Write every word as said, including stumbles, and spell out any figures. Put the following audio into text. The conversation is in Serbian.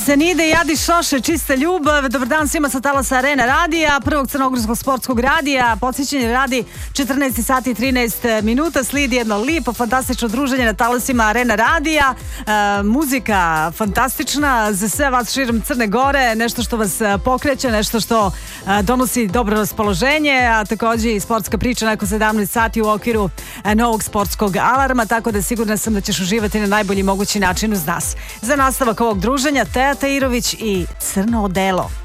Senide i Adi Šoše, čista ljubav. Dobar dan svima sa talasa Arena radija, prvog crnogorskog sportskog radija. Podsjećanje radi četrnaest sati i trinaest minuta. Slijedi jedno lijepo, fantastično druženje na talasima Arena radija. E, muzika fantastična za sve vas širom Crne Gore. Nešto što vas pokreće, nešto što e, donosi dobro raspoloženje, a također i sportska priča nakon sedamnaest sati u okviru e, novog sportskog alarma, tako da sigurna sam da ćeš uživati na najbolji mogući način uz nas. Za nastavak ovog druženja Teja Tahirović i Crno odelo.